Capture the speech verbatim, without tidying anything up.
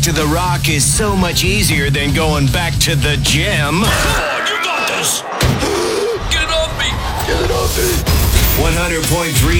back to the Rock is so much easier than going back to the gym. Come on, you got this. Get off me. Get off me. one hundred point three